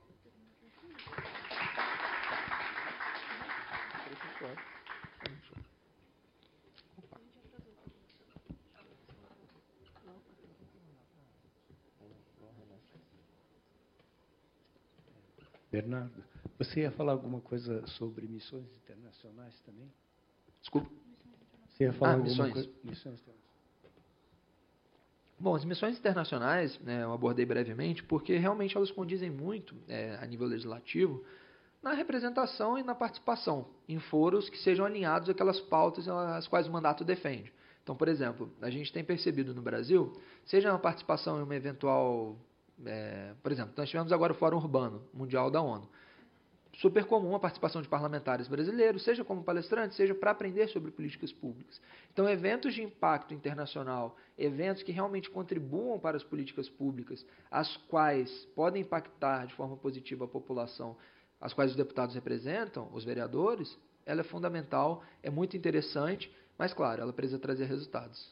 Bernardo, você ia falar alguma coisa sobre missões internacionais também? Desculpa. Você ia falar alguma missões. coisa? Missões internacionais. Bom, as missões internacionais, eu abordei brevemente, porque realmente elas condizem muito, a nível legislativo, na representação e na participação em foros que sejam alinhados àquelas pautas às quais o mandato defende. Então, por exemplo, a gente tem percebido no Brasil, seja uma participação em uma eventual Por exemplo, nós tivemos agora o Fórum Urbano Mundial da ONU. Super comum a participação de parlamentares brasileiros, seja como palestrantes, seja para aprender sobre políticas públicas. Então, eventos de impacto internacional, eventos que realmente contribuam para as políticas públicas, as quais podem impactar de forma positiva a população, as quais os deputados representam, os vereadores, ela é fundamental, é muito interessante, mas, claro, ela precisa trazer resultados.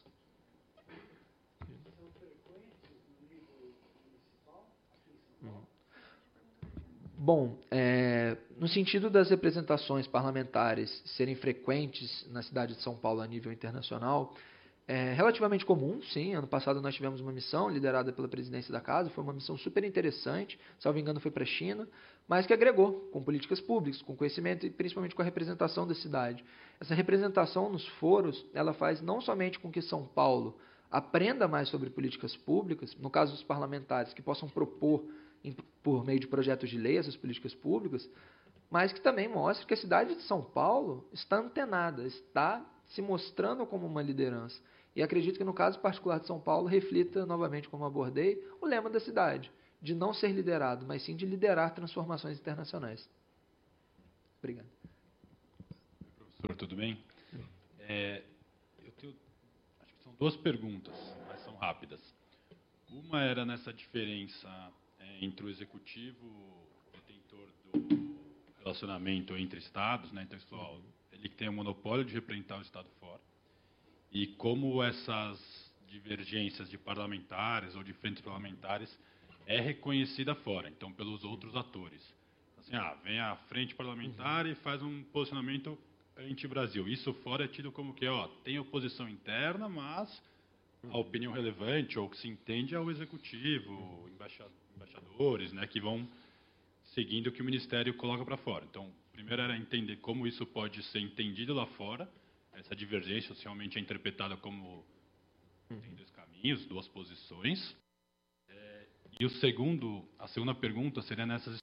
Bom, no sentido das representações parlamentares serem frequentes na cidade de São Paulo a nível internacional, é relativamente comum, sim. Ano passado nós tivemos uma missão liderada pela presidência da casa, foi uma missão super interessante, salvo engano foi para a China, mas que agregou com políticas públicas, com conhecimento e principalmente com a representação da cidade. Essa representação nos foros, ela faz não somente com que São Paulo aprenda mais sobre políticas públicas, no caso dos parlamentares, que possam propor por meio de projetos de lei essas políticas públicas, mas que também mostre que a cidade de São Paulo está antenada, está se mostrando como uma liderança. E acredito que no caso particular de São Paulo reflita novamente, como abordei, o lema da cidade, de não ser liderado, mas sim de liderar transformações internacionais. Obrigado. Professor, tudo bem? Eu tenho, acho que são duas perguntas, mas são rápidas. Uma era nessa diferença entre o executivo, detentor do relacionamento entre estados, né? Então, ele tem o monopólio de representar o estado fora, e como essas divergências de parlamentares ou de frentes parlamentares é reconhecida fora, então pelos outros atores. Assim, vem a frente parlamentar e faz um posicionamento anti-Brasil. Isso fora é tido como que, tem oposição interna, mas a opinião relevante ou que se entende é o executivo, embaixadores, né, que vão seguindo o que o Ministério coloca para fora. Então, primeiro era entender como isso pode ser entendido lá fora, essa divergência socialmente é interpretada como tem dois caminhos, duas posições. E a segunda pergunta seria nessas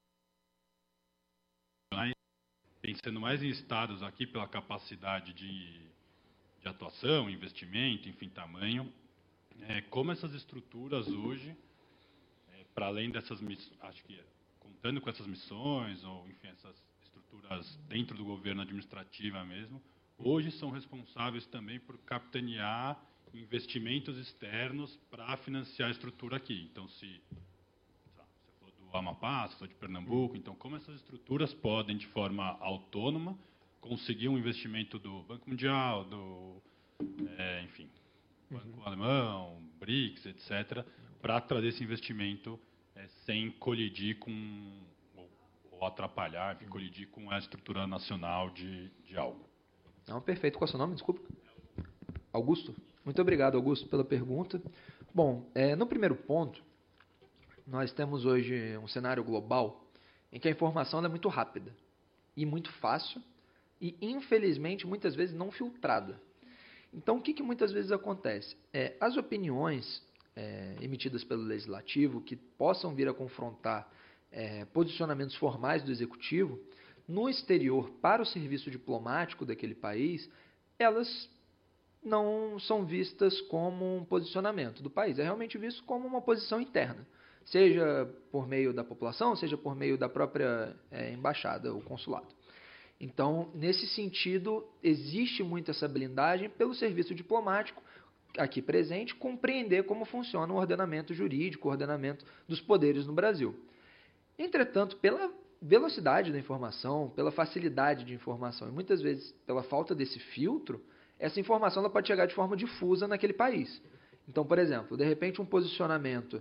pensando mais em estados aqui pela capacidade de atuação, investimento, enfim, tamanho, como essas estruturas hoje, para além dessas missões, acho que contando com essas missões, ou enfim, essas estruturas dentro do governo administrativa mesmo, hoje são responsáveis também por capitanear investimentos externos para financiar a estrutura aqui. Então, se você falou do Amapá, você falou de Pernambuco, então como essas estruturas podem, de forma autônoma, conseguir um investimento do Banco Mundial, enfim, Banco Alemão, BRICS, etc., para trazer esse investimento sem colidir com, ou atrapalhar, enfim, colidir com a estrutura nacional de algo. Não, perfeito. Qual é o seu nome? Desculpa. Augusto? Muito obrigado, Augusto, pela pergunta. Bom, no primeiro ponto, nós temos hoje um cenário global em que a informação é muito rápida e muito fácil e, infelizmente, muitas vezes não filtrada. Então, o que muitas vezes acontece? As opiniões emitidas pelo Legislativo que possam vir a confrontar posicionamentos formais do Executivo, no exterior, para o serviço diplomático daquele país, elas não são vistas como um posicionamento do país. É realmente visto como uma posição interna, seja por meio da população, seja por meio da própria embaixada ou consulado. Então, nesse sentido, existe muito essa blindagem pelo serviço diplomático aqui presente, compreender como funciona o ordenamento jurídico, o ordenamento dos poderes no Brasil. Entretanto, pela velocidade da informação, pela facilidade de informação e muitas vezes pela falta desse filtro, essa informação ela pode chegar de forma difusa naquele país. Então, por exemplo, de repente um posicionamento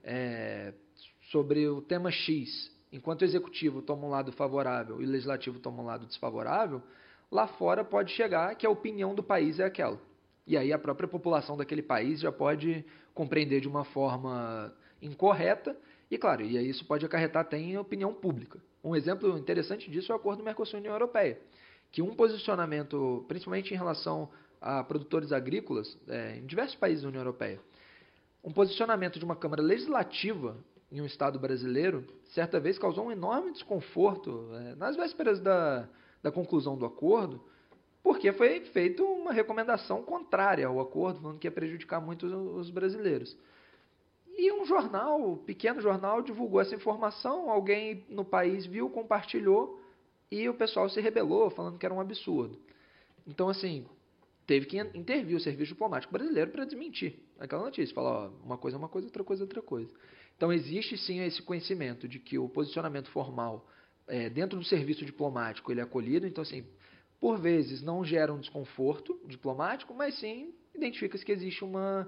sobre o tema X, enquanto o executivo toma um lado favorável e o legislativo toma um lado desfavorável, lá fora pode chegar que a opinião do país é aquela. E aí a própria população daquele país já pode compreender de uma forma incorreta e, claro, e aí isso pode acarretar até em opinião pública. Um exemplo interessante disso é o acordo Mercosul-União Europeia, que um posicionamento, principalmente em relação a produtores agrícolas, em diversos países da União Europeia, um posicionamento de uma Câmara Legislativa em um Estado brasileiro, certa vez causou um enorme desconforto nas vésperas da conclusão do acordo, porque foi feita uma recomendação contrária ao acordo, falando que ia prejudicar muito os brasileiros. E um jornal, pequeno jornal, divulgou essa informação, alguém no país viu, compartilhou, e o pessoal se rebelou, falando que era um absurdo. Então, assim, teve que intervir o serviço diplomático brasileiro para desmentir aquela notícia. Falar, ó, uma coisa é uma coisa, outra coisa é outra coisa. Então, existe sim esse conhecimento de que o posicionamento formal dentro do serviço diplomático ele é acolhido. Então, assim, por vezes não gera um desconforto diplomático, mas sim identifica-se que existe uma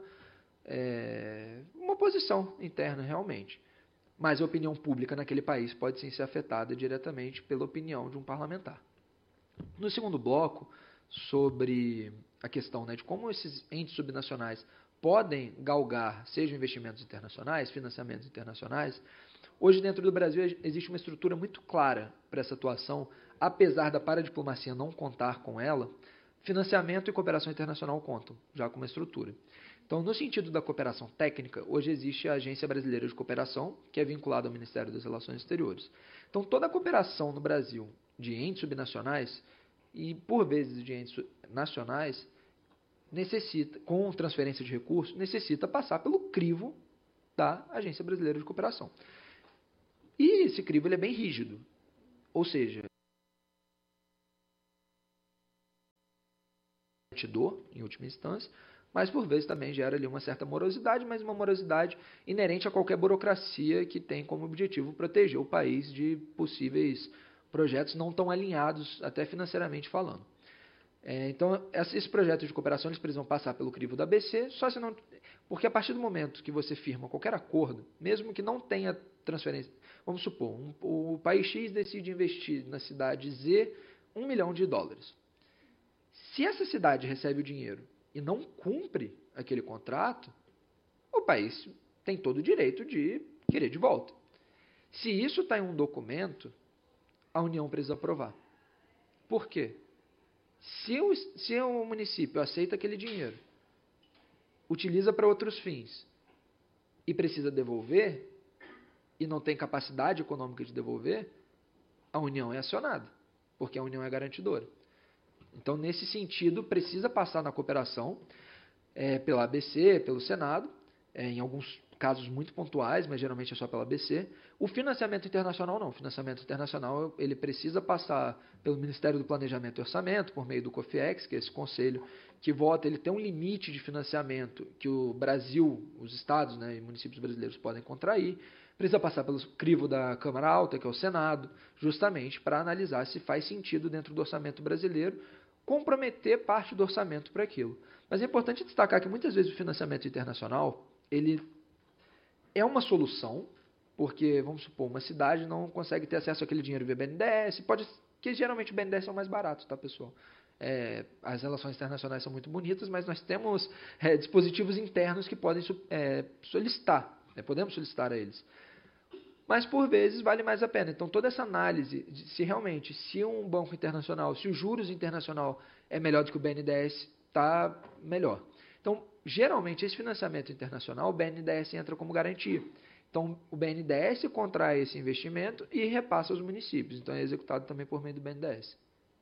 posição interna realmente. Mas a opinião pública naquele país pode sim ser afetada diretamente pela opinião de um parlamentar. No segundo bloco, sobre a questão de como esses entes subnacionais podem galgar, sejam investimentos internacionais, financiamentos internacionais, hoje dentro do Brasil existe uma estrutura muito clara para essa atuação, apesar da paradiplomacia não contar com ela, financiamento e cooperação internacional contam já com uma estrutura. Então, no sentido da cooperação técnica, hoje existe a Agência Brasileira de Cooperação, que é vinculada ao Ministério das Relações Exteriores. Então, toda a cooperação no Brasil de entes subnacionais e, por vezes, de entes nacionais, necessita, com transferência de recursos, necessita passar pelo crivo da Agência Brasileira de Cooperação. E esse crivo ele é bem rígido, ou seja, em última instância, mas por vezes também gera ali uma certa morosidade, mas uma morosidade inerente a qualquer burocracia que tem como objetivo proteger o país de possíveis projetos não tão alinhados, até financeiramente falando. Então, esses projetos de cooperação eles precisam passar pelo crivo da ABC, porque a partir do momento que você firma qualquer acordo, mesmo que não tenha transferência, vamos supor, o país X decide investir na cidade Z $1 milhão. Se essa cidade recebe o dinheiro e não cumpre aquele contrato, o país tem todo o direito de querer de volta. Se isso está em um documento, a União precisa aprovar. Por quê? Se o município aceita aquele dinheiro, utiliza para outros fins e precisa devolver, e não tem capacidade econômica de devolver, a União é acionada, porque a União é garantidora. Então, nesse sentido, precisa passar na cooperação pela ABC, pelo Senado, em alguns casos muito pontuais, mas geralmente é só pela ABC. O financiamento internacional não. O financiamento internacional ele precisa passar pelo Ministério do Planejamento e Orçamento, por meio do COFIEX, que é esse conselho que vota, ele tem um limite de financiamento que o Brasil, os estados e municípios brasileiros podem contrair. Precisa passar pelo crivo da Câmara Alta, que é o Senado, justamente para analisar se faz sentido dentro do orçamento brasileiro comprometer parte do orçamento para aquilo. Mas é importante destacar que muitas vezes o financiamento internacional ele é uma solução, porque, vamos supor, uma cidade não consegue ter acesso àquele dinheiro via BNDES, que geralmente o BNDES é o mais barato, tá, pessoal? As relações internacionais são muito bonitas, mas nós temos dispositivos internos que podem solicitar, podemos solicitar a eles. Mas, por vezes, vale mais a pena. Então, toda essa análise de se um banco internacional, se o juros internacional é melhor do que o BNDES, está melhor. Então, geralmente, esse financiamento internacional, o BNDES entra como garantia. Então, o BNDES contrai esse investimento e repassa aos municípios. Então, é executado também por meio do BNDES.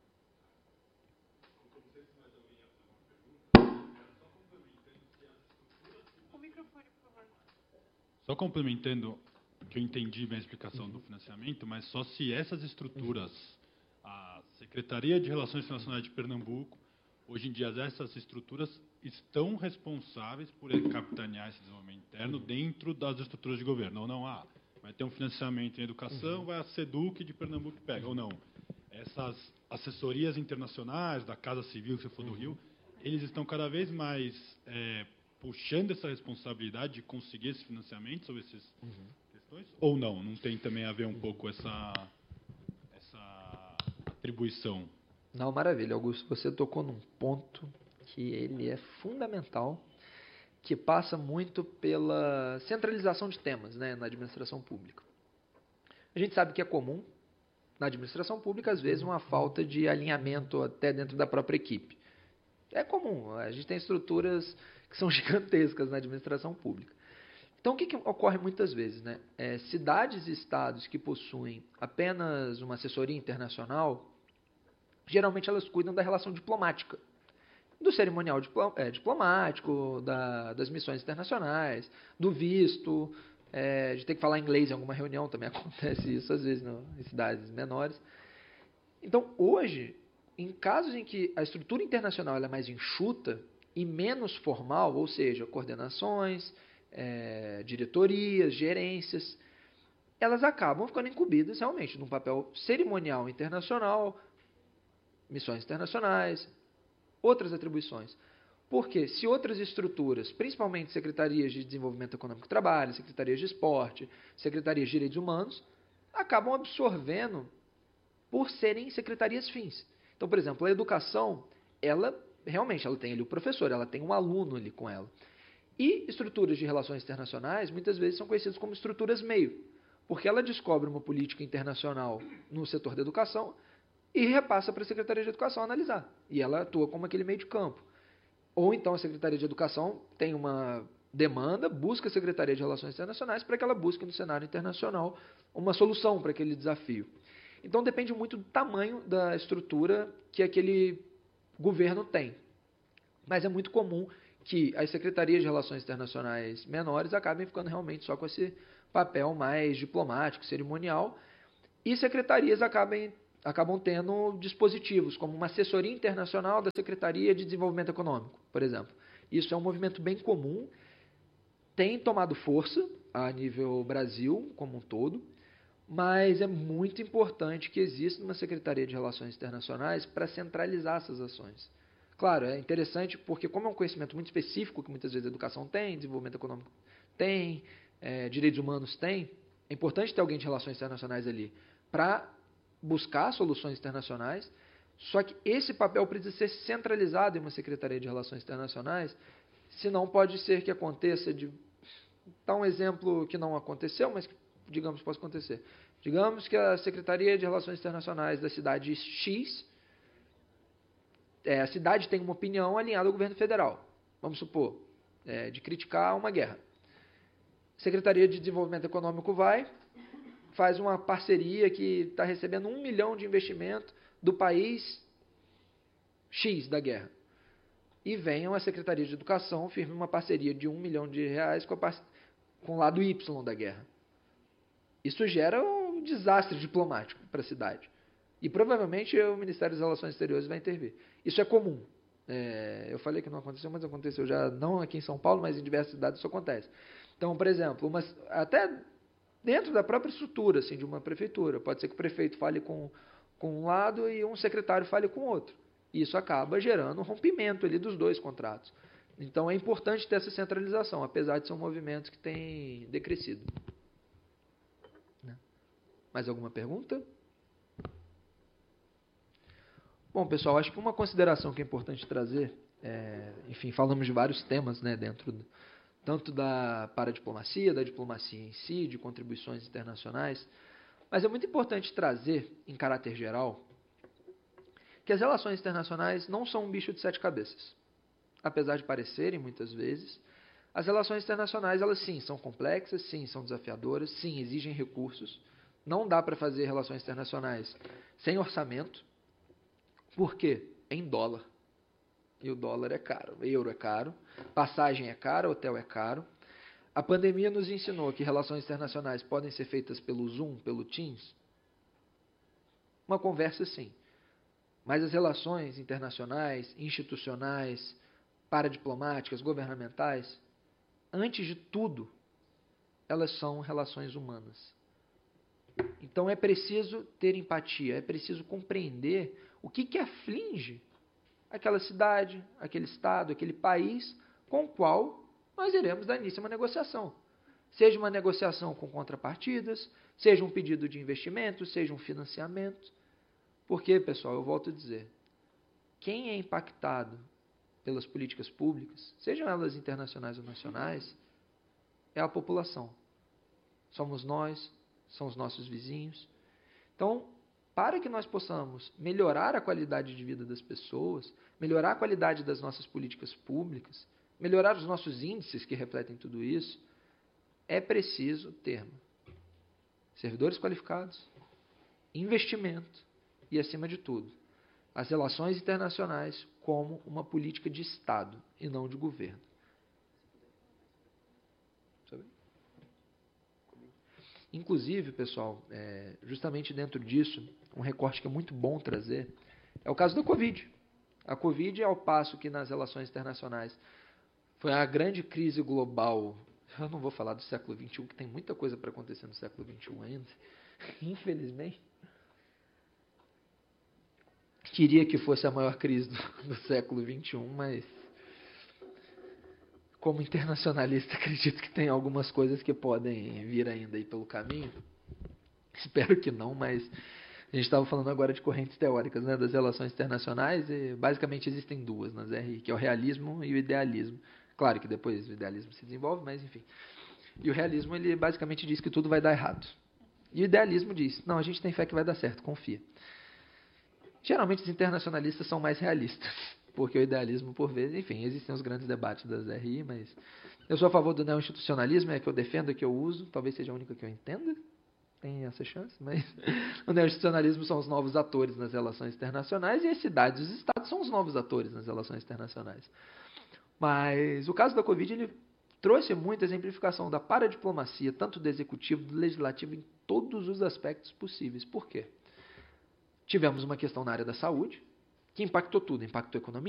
Só complementando, que eu entendi bem a explicação do financiamento, mas só se essas estruturas, a Secretaria de Relações Internacionais de Pernambuco, hoje em dia essas estruturas estão responsáveis por capitanear esse desenvolvimento interno dentro das estruturas de governo, ou não, vai ter um financiamento em educação, vai a SEDUC de Pernambuco pega, ou não. Essas assessorias internacionais, da Casa Civil, que você for do Rio, eles estão cada vez mais puxando essa responsabilidade de conseguir esse financiamento sobre essas questões, ou não? Não tem também a ver um pouco essa atribuição? Não, maravilha, Augusto. Você tocou num ponto que ele é fundamental, que passa muito pela centralização de temas na administração pública. A gente sabe que é comum, na administração pública, às vezes, uma falta de alinhamento até dentro da própria equipe. É comum, a gente tem estruturas que são gigantescas na administração pública. Então, o que ocorre muitas vezes? Cidades e estados que possuem apenas uma assessoria internacional, geralmente elas cuidam da relação diplomática. do cerimonial diplomático, das missões internacionais, do visto, de ter que falar inglês em alguma reunião, também acontece isso às vezes em cidades menores. Então, hoje, em casos em que a estrutura internacional ela é mais enxuta e menos formal, ou seja, coordenações, diretorias, gerências, elas acabam ficando incumbidas realmente num papel cerimonial internacional, missões internacionais, outras atribuições. Porque se outras estruturas, principalmente secretarias de desenvolvimento econômico e trabalho, secretarias de esporte, secretarias de direitos humanos, acabam absorvendo por serem secretarias fins. Então, por exemplo, a educação, ela tem ali o professor, ela tem um aluno ali com ela. E estruturas de relações internacionais, muitas vezes são conhecidas como estruturas meio, porque ela descobre uma política internacional no setor da educação e repassa para a Secretaria de Educação analisar. E ela atua como aquele meio de campo. Ou então a Secretaria de Educação tem uma demanda, busca a Secretaria de Relações Internacionais para que ela busque no cenário internacional uma solução para aquele desafio. Então depende muito do tamanho da estrutura que aquele governo tem. Mas é muito comum que as secretarias de relações internacionais menores acabem ficando realmente só com esse papel mais diplomático, cerimonial, e secretarias acabam tendo dispositivos, como uma assessoria internacional da Secretaria de Desenvolvimento Econômico, por exemplo. Isso é um movimento bem comum, tem tomado força a nível Brasil como um todo, mas é muito importante que exista uma Secretaria de Relações Internacionais para centralizar essas ações. Claro, é interessante porque como é um conhecimento muito específico que muitas vezes a educação tem, desenvolvimento econômico tem, direitos humanos tem, é importante ter alguém de relações internacionais ali para buscar soluções internacionais, só que esse papel precisa ser centralizado em uma Secretaria de Relações Internacionais, senão pode ser que aconteça dar um exemplo que não aconteceu, mas que, digamos, possa acontecer. Digamos que a Secretaria de Relações Internacionais da cidade X, a cidade tem uma opinião alinhada ao governo federal, vamos supor, de criticar uma guerra. A Secretaria de Desenvolvimento Econômico faz uma parceria que está recebendo 1 milhão de investimento do país X da guerra. E venham a Secretaria de Educação, firme uma parceria de 1 milhão de reais com o lado Y da guerra. Isso gera um desastre diplomático para a cidade. E provavelmente o Ministério das Relações Exteriores vai intervir. Isso é comum. Eu falei que não aconteceu, mas aconteceu já não aqui em São Paulo, mas em diversas cidades isso acontece. Então, por exemplo, até dentro da própria estrutura assim, de uma prefeitura, pode ser que o prefeito fale com um lado e um secretário fale com o outro. E isso acaba gerando um rompimento ali dos dois contratos. Então é importante ter essa centralização, apesar de ser um movimento que tem decrescido. Mais alguma pergunta? Bom, pessoal, acho que uma consideração que é importante trazer, enfim, falamos de vários temas, né, tanto da paradiplomacia, da diplomacia em si, de contribuições internacionais, mas é muito importante trazer, em caráter geral, que as relações internacionais não são um bicho de 7 cabeças. Apesar de parecerem, muitas vezes, as relações internacionais, elas sim, são complexas, sim, são desafiadoras, sim, exigem recursos. Não dá para fazer relações internacionais sem orçamento. Por quê? Em dólar. E o dólar é caro, o euro é caro, passagem é cara, hotel é caro. A pandemia nos ensinou que relações internacionais podem ser feitas pelo Zoom, pelo Teams. Uma conversa sim. Mas as relações internacionais, institucionais, paradiplomáticas, governamentais, antes de tudo, elas são relações humanas. Então é preciso ter empatia, é preciso compreender o que aflige aquela cidade, aquele estado, aquele país com o qual nós iremos dar início a uma negociação. Seja uma negociação com contrapartidas, seja um pedido de investimento, seja um financiamento. Porque, pessoal, eu volto a dizer, quem é impactado pelas políticas públicas, sejam elas internacionais ou nacionais, é a população. Somos nós, são os nossos vizinhos. Então, para que nós possamos melhorar a qualidade de vida das pessoas, melhorar a qualidade das nossas políticas públicas, melhorar os nossos índices que refletem tudo isso, é preciso ter servidores qualificados, investimento e, acima de tudo, as relações internacionais como uma política de Estado e não de governo. Inclusive, pessoal, justamente dentro disso, um recorte que é muito bom trazer é o caso da Covid. A Covid, ao passo que nas relações internacionais foi a grande crise global, eu não vou falar do século XXI, que tem muita coisa para acontecer no século XXI ainda, infelizmente. Queria que fosse a maior crise do século XXI, mas como internacionalista acredito que tem algumas coisas que podem vir ainda aí pelo caminho. Espero que não, mas a gente estava falando agora de correntes teóricas, né, das relações internacionais, e basicamente existem duas nas RI, que é o realismo e o idealismo. Claro que depois o idealismo se desenvolve, mas enfim. E o realismo, ele basicamente diz que tudo vai dar errado. E o idealismo diz, não, a gente tem fé que vai dar certo, confia. Geralmente os internacionalistas são mais realistas, porque o idealismo, por vezes, enfim, existem os grandes debates das RI, mas eu sou a favor do neo-institucionalismo, é que eu defendo, é que eu uso, talvez seja a única que eu entenda, tem essa chance, mas o neo-institucionalismo são os novos atores nas relações internacionais e as cidades, os estados são os novos atores nas relações internacionais. Mas o caso da Covid, ele trouxe muita exemplificação da paradiplomacia, tanto do executivo, do legislativo, em todos os aspectos possíveis. Por quê? Tivemos uma questão na área da saúde, que impactou tudo, impactou a economia,